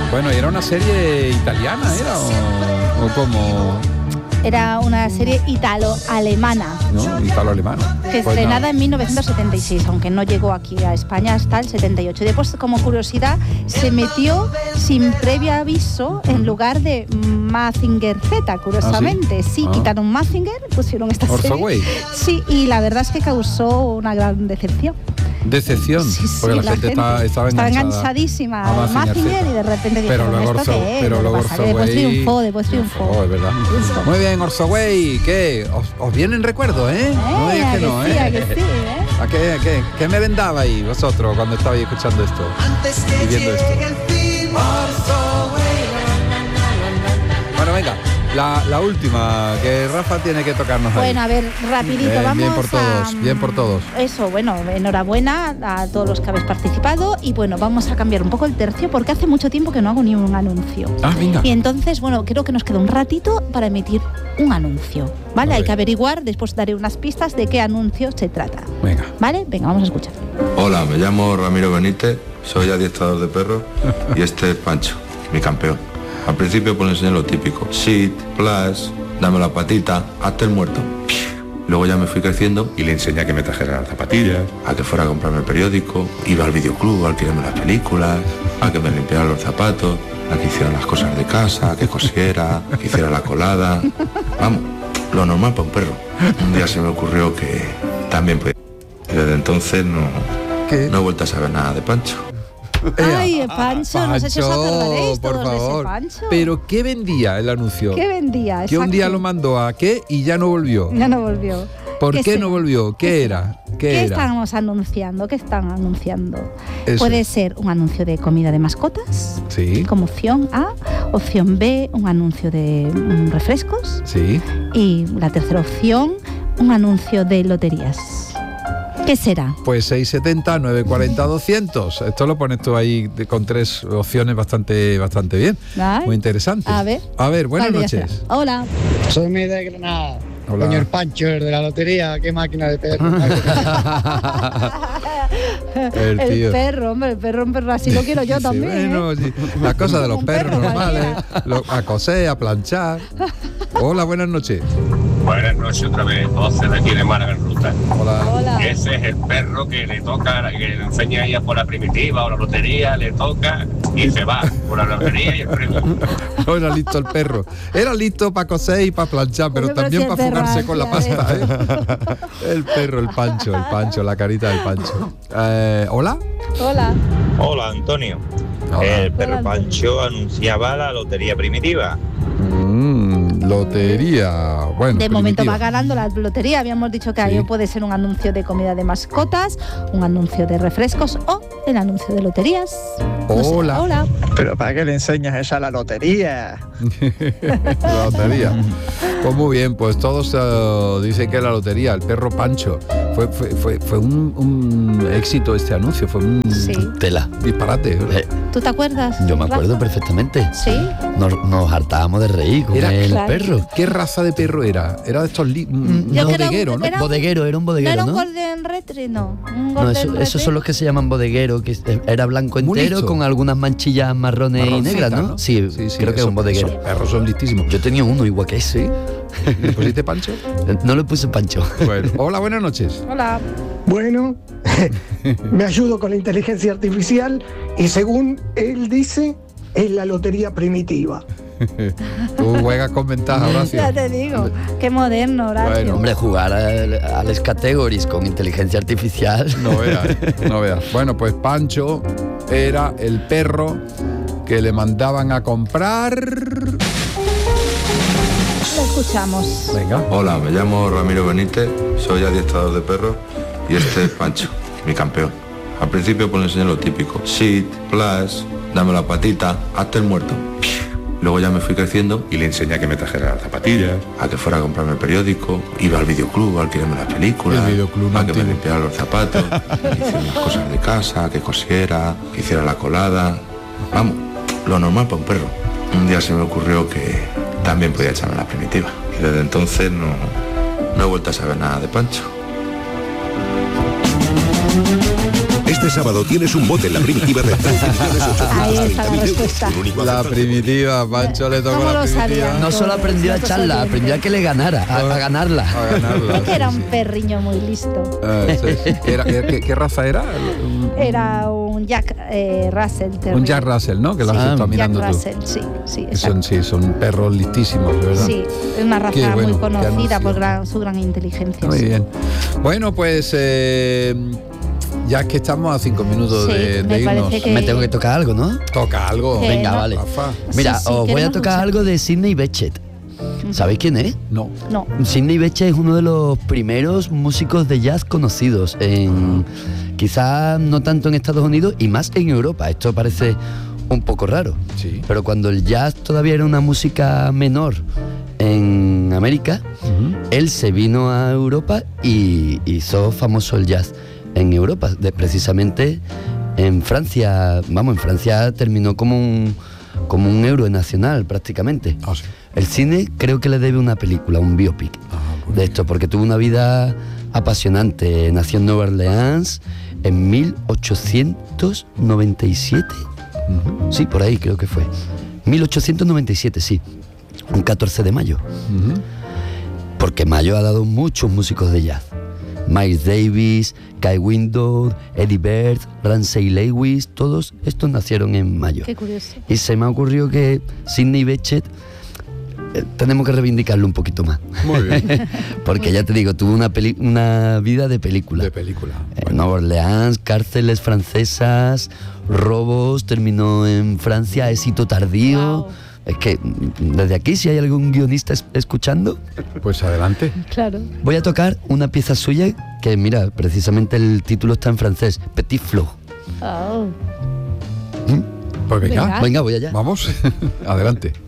Bueno, ¿era una serie italiana, era? ¿O cómo? Era una serie italo-alemana. ¿No? Italo-alemana. Que pues estrenada nada. en 1976, aunque no llegó aquí a España hasta el 78. Y después, como curiosidad, se metió sin previo aviso en lugar de Mazinger Z, curiosamente. Sí, quitaron Mazinger, pusieron esta Orzo serie. Way. Sí, y la verdad es que causó una gran decepción. ¿Decepción? Sí, porque la gente estaba enganchadísima a a Mazinger y de repente pero dijeron, luego ¿esto qué es? pero luego Pasa, que después triunfó. Oh, es verdad. Muy bien, Orzo Way, ¿qué? ¿Os vienen recuerdos, eh? No digas que no, sí, que sí, ¿eh? ¿Qué me vendaba ahí vosotros cuando estabais escuchando esto? Y viendo esto. Bueno, venga, la última, que Rafa tiene que tocarnos ahí. Bueno, a ver, rapidito, vamos bien por todos. Eso, bueno, enhorabuena a todos los que habéis participado y bueno, vamos a cambiar un poco el tercio porque hace mucho tiempo que no hago ni un anuncio. Venga. Y entonces, bueno, creo que nos queda un ratito para emitir un anuncio, ¿vale? Hay que averiguar, después daré unas pistas de qué anuncio se trata. Venga. ¿Vale? Venga, vamos a escuchar. Hola, me llamo Ramiro Benítez, soy adiestrador de perros y este es Pancho, mi campeón. Al principio pues le enseñé lo típico, sit, plus, dame la patita, hazte el muerto. Luego ya me fui creciendo y le enseñé a que me trajera las zapatillas, a que fuera a comprarme el periódico, iba al videoclub a alquilarme las películas, a que me limpiara los zapatos, a que hiciera las cosas de casa, a que cosiera, a que hiciera la colada. Vamos, lo normal para un perro. Un día se me ocurrió que también podía. Y desde entonces no he vuelto a saber nada de Pancho. Ay, Pancho, no sé si os acordaréis por todos de ese favor. Pancho. Pero ¿qué vendía el anuncio? ¿Qué vendía? Que un Exacto. día lo mandó a qué y ya no volvió. Ya no volvió. ¿Por qué no volvió? ¿Qué era? ¿Qué era? estamos anunciando? ¿Qué están anunciando? Eso. Puede ser un anuncio de comida de mascotas, Sí. como opción A. Opción B, un anuncio de refrescos. Sí. Y la tercera opción, un anuncio de loterías. ¿Qué será? Pues 670, 940, 200. Esto lo pones tú ahí con tres opciones bastante bien. Ay. Muy interesante. A ver, buenas ¿cuál noches. será? Hola. Soy mi de Granada. Hola. Señor Pancho, el de la lotería, qué máquina de perro. El tío. perro, hombre, el perro así lo quiero yo Sí, también. bueno, sí. Las cosas de los Un perros perro normales. A coser, a planchar. Hola, buenas noches. Buenas noches otra vez, 12 de aquí de Málaga en Ruta. Hola. Ese es el perro que le toca, que le enseña ella por la primitiva o la lotería, le toca y se va por la lotería y el premio. No era listo el perro. Era listo para coser y para planchar, pero Hombre, también pero para si el perro fugarse con la hacía pasta. El perro, el Pancho, la carita del Pancho. ¿Hola? Hola. Hola, Antonio. Hola. El perro Pancho anunciaba la lotería primitiva. Lotería. Bueno, De momento primitiva. va ganando la lotería. Habíamos dicho que ahí puede ser un anuncio de comida de mascotas, un anuncio de refrescos o el anuncio de loterías. No sé. Hola. Hola. Pero ¿para qué le enseñas esa a la lotería? La lotería. Pues muy bien, pues todos dicen que la lotería, el perro Pancho. Fue un éxito este anuncio, fue un tela. Disparate. ¿Tú te acuerdas? Yo me Rafa? acuerdo perfectamente. Sí. Nos hartábamos de reír con el perro. ¿Qué raza de perro era? Era de estos bodeguero, ¿no? Bodeguero, era un bodeguero, ¿No era un ¿no? Golden Retriever? No. Un No, Golden esos son los que se llaman bodeguero, que era blanco Muy entero listo. con algunas manchillas marrones y negras, ¿no? Sí, creo que es un bodeguero. Esos perros son listísimos. Yo tenía uno igual que ese. ¿Le pusiste Pancho? No le puse Pancho. Bueno, hola, buenas noches. Hola. Bueno, me ayudo con la inteligencia artificial y según él dice, es la lotería primitiva. Tú juegas con ventaja, Horacio. Ya te digo, qué moderno, Horacio. Bueno, hombre, jugar a las categories con inteligencia artificial. No veas. Bueno, pues Pancho era el perro que le mandaban a comprar. Lo escuchamos. Venga. Hola, me llamo Ramiro Benítez, soy adiestrador de perros y este es Pancho, mi campeón. Al principio pues le enseñé lo típico, sit, plus, dame la patita, hazte el muerto. Luego ya me fui creciendo y le enseñé a que me trajera las zapatillas, a que fuera a comprarme el periódico, iba al videoclub a alquilarme las películas, El videoclub a que me antiguo. limpiara los zapatos, a que hiciera las cosas de casa, a que cosiera, que hiciera la colada. Vamos, lo normal para un perro. Un día se me ocurrió que también podía echarme la primitiva. Y desde entonces no he vuelto a saber nada de Pancho. Este sábado tienes un bote en la primitiva de 13.800.000 Ahí está la respuesta. La primitiva, Pancho le tocó ¿Cómo la lo primitiva. sabía? No solo aprendió a echarla, aprendió a que le ganara, a ganarla. A ganarla. Es que era un perriño muy listo. Sí. ¿Qué raza era? Era un Jack Russell Terrier. Un Jack Russell, ¿no? Que lo has estado mirando Jack tú. Russell, sí, exacto. Son perros listísimos, ¿verdad? Sí, es una raza Qué bueno, muy qué conocida anuncio. por su gran inteligencia. Muy sí. bien. Bueno, pues ya es que estamos a 5 minutos Sí, de me irnos. parece que- Me tengo que tocar algo, ¿no? Toca algo. Que Venga, no. vale. Rafa. Mira, Sí, sí, os voy a queremos tocar escuchar. algo de Sidney Bechet. ¿Sabéis quién es? No. No, Sidney Bechet es uno de los primeros músicos de jazz conocidos, quizás no tanto en Estados Unidos y más en Europa. Esto parece un poco raro, Sí. pero cuando el jazz todavía era una música menor en América, él se vino a Europa y hizo famoso el jazz en Europa, precisamente en Francia. Vamos, en Francia terminó como un héroe nacional prácticamente. Ah, sí. El cine creo que le debe una película, un biopic de esto, porque tuvo una vida apasionante. Nació en Nueva Orleans en 1897. Sí, por ahí creo que fue. 1897, sí. Un 14 de mayo. Porque mayo ha dado muchos músicos de jazz. Miles Davis, Kai Window, Eddie Bird, Ramsey Lewis, todos estos nacieron en mayo. qué curioso. Y se me ha ocurrido que Sidney Bechet tenemos que reivindicarlo un poquito más. Muy bien. Porque ya te digo, tuvo una vida de película. De película. Nueva Orleans, cárceles francesas, robos, terminó en Francia, éxito tardío. Wow. Es que desde aquí, si hay algún guionista escuchando, Pues adelante. Claro. voy a tocar una pieza suya que, mira, precisamente el título está en francés, Petit Flo. Oh. Pues venga. Venga. Venga, voy allá. Vamos. Adelante.